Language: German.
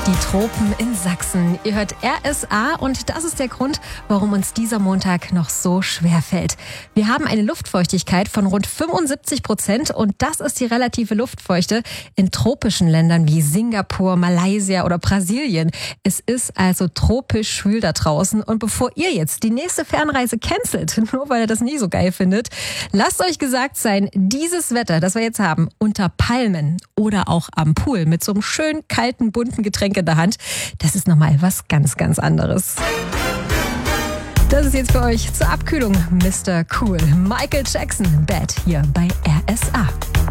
Die Tropen in Sachsen. Ihr hört RSA und das ist der Grund, warum uns dieser Montag noch so schwer fällt. Wir haben eine Luftfeuchtigkeit von rund 75% und das ist die relative Luftfeuchte in tropischen Ländern wie Singapur, Malaysia oder Brasilien. Es ist also tropisch schwül da draußen und bevor ihr jetzt die nächste Fernreise cancelt, nur weil ihr das nie so geil findet, lasst euch gesagt sein, dieses Wetter, das wir jetzt haben, unter Palmen oder auch am Pool mit so einem schön kalten, bunten Getränk in der Hand, das ist nochmal was ganz, ganz anderes. Das ist jetzt für euch zur Abkühlung Mr. Cool. Michael Jackson, Bad hier bei RSA.